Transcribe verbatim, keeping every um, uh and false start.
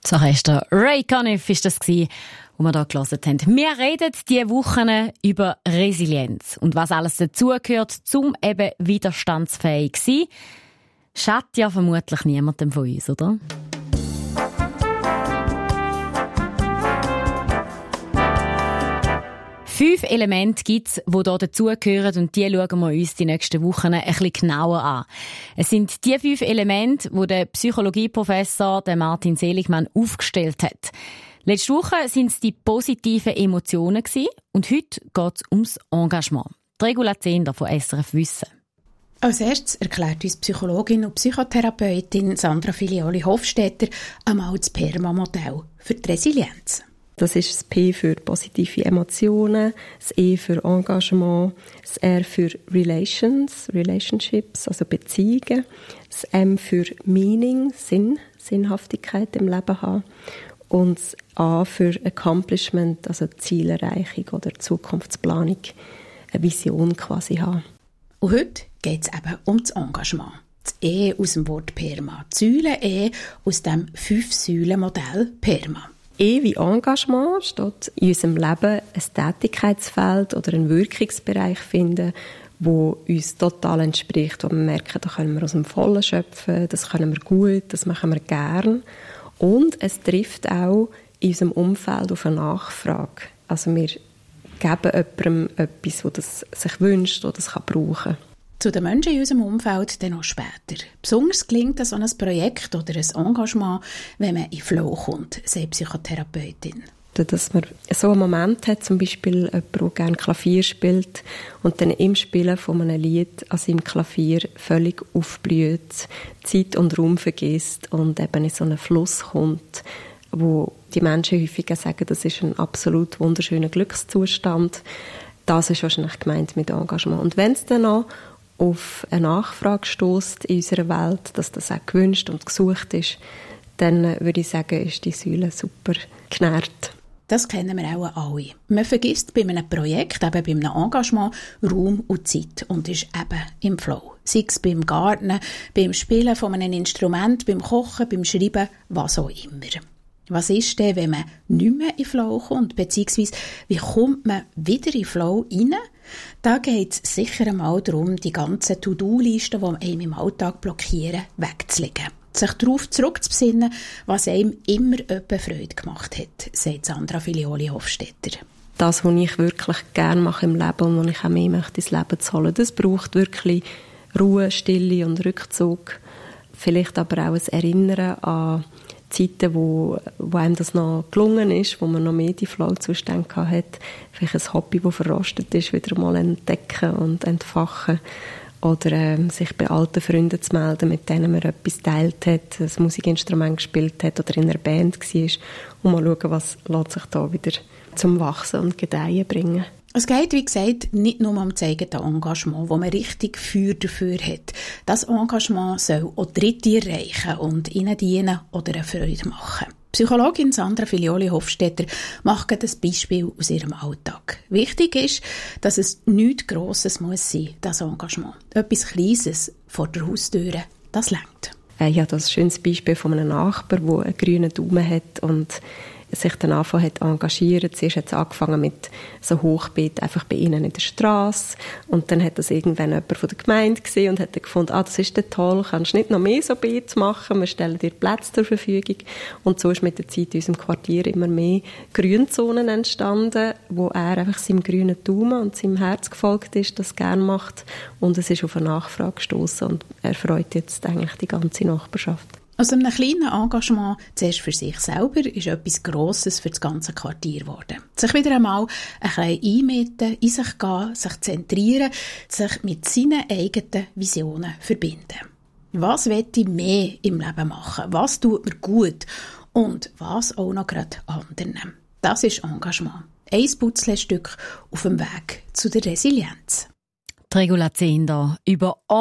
Das Orchester Ray Conniff war das, was wir hier gehört haben. Wir reden diese Wochen über Resilienz und was alles dazugehört, um eben widerstandsfähig zu sein. Schadet ja vermutlich niemandem von uns, oder? Fünf Elemente gibt es, die hier dazugehören, und die schauen wir uns die nächsten Wochen ein bisschen genauer an. Es sind die fünf Elemente, die der Psychologieprofessor Martin Seligmann aufgestellt hat. Letzte Woche waren es die positiven Emotionen und heute geht es ums Engagement. Die Regula Zehnder von S R F Wissen. Als erstes erklärt uns Psychologin und Psychotherapeutin Sandra Filioli-Hofstetter einmal das PERMA-Modell für die Resilienz. Das ist das P für positive Emotionen, das E für Engagement, das R für Relations, Relationships, also Beziehungen, das M für Meaning, Sinn, Sinnhaftigkeit im Leben haben und das A für Accomplishment, also Zielerreichung oder Zukunftsplanung, eine Vision quasi haben. Und heute geht es eben um das Engagement. Das E aus dem Wort PERMA, die Säule E aus dem Fünf-Säulen-Modell PERMA. E wie Engagement steht in unserem Leben ein Tätigkeitsfeld oder einen Wirkungsbereich finden, wo uns total entspricht, wo wir merken, da können wir aus dem Vollen schöpfen, das können wir gut, das machen wir gern. Und es trifft auch in unserem Umfeld auf eine Nachfrage. Also wir geben jemandem etwas, das das sich wünscht oder das kann brauchen. Zu den Menschen in unserem Umfeld dann noch später. Besonders gelingt so ein Projekt oder ein Engagement, wenn man in Flow kommt, sagt Psychotherapeutin. Dass man so einen Moment hat, zum Beispiel jemand, der gerne Klavier spielt und dann im Spielen von einem Lied an seinem Klavier völlig aufblüht, Zeit und Raum vergisst und eben in so einen Fluss kommt, wo die Menschen häufig sagen, das ist ein absolut wunderschöner Glückszustand. Das ist wahrscheinlich gemeint mit Engagement. Und wenn es dann noch auf eine Nachfrage stösst in unserer Welt, dass das auch gewünscht und gesucht ist, dann würde ich sagen, ist die Säule super genährt. Das kennen wir auch alle. Man vergisst bei einem Projekt, eben bei einem Engagement, Raum und Zeit und ist eben im Flow. Sei es beim Garten, beim Spielen von einem Instrument, beim Kochen, beim Schreiben, was auch immer. Was ist denn, wenn man nicht mehr in Flow kommt? Beziehungsweise, wie kommt man wieder in Flow rein? Da geht es sicher einmal darum, die ganzen To-Do-Listen, die einem im Alltag blockieren, wegzulegen. Sich darauf zurückzubesinnen, was einem immer öppe Freude gemacht hat, sagt Sandra Filioli-Hofstetter. Das, was ich wirklich gerne mache im Leben und was ich auch mehr möchte, ins Leben zu holen, das braucht wirklich Ruhe, Stille und Rückzug. Vielleicht aber auch ein Erinnern an Zeiten, wo, wo einem das noch gelungen ist, wo man noch mehr die Flow-Zustände hat. Vielleicht ein Hobby, das verrostet ist, wieder mal entdecken und entfachen. Oder ähm, sich bei alten Freunden zu melden, mit denen man etwas geteilt hat, ein Musikinstrument gespielt hat oder in einer Band war. Und mal schauen, was lässt sich da wieder zum Wachsen und Gedeihen bringen. Es geht, wie gesagt, nicht nur um das eigene Engagement, wo man richtig Feuer dafür hat. Das Engagement soll auch Dritte erreichen und ihnen dienen oder eine Freude machen. Psychologin Sandra Filioli-Hofstetter macht ein Beispiel aus ihrem Alltag. Wichtig ist, dass es nichts Grosses muss sein, das Engagement. Etwas Kleines vor der Haustür, das reicht. Ich habe das schönes Beispiel von einem Nachbarn, der einen grünen Daumen hat und sich dann angefangen hat engagieren. Zuerst hat es angefangen mit so Hochbeet einfach bei ihnen in der Straße und dann hat das irgendwann jemand von der Gemeinde gesehen und hat dann gefunden, ah, das ist toll, kannst du nicht noch mehr so Beete machen, wir stellen dir Plätze zur Verfügung. Und so ist mit der Zeit in unserem Quartier immer mehr Grünzonen entstanden, wo er einfach seinem grünen Daumen und seinem Herz gefolgt ist, das gerne macht und es ist auf eine Nachfrage gestoßen und er freut jetzt eigentlich die ganze Nachbarschaft. Aus einem kleinen Engagement, zuerst für sich selber, ist etwas Grosses für das ganze Quartier geworden. Sich wieder einmal ein bisschen einmieten, in sich gehen, sich zentrieren, sich mit seinen eigenen Visionen verbinden. Was will ich mehr im Leben machen? Was tut mir gut? Und was auch noch gerade anderen? Das ist Engagement. Ein Puzzlestück auf dem Weg zu der Resilienz. Die Regula Zehnder über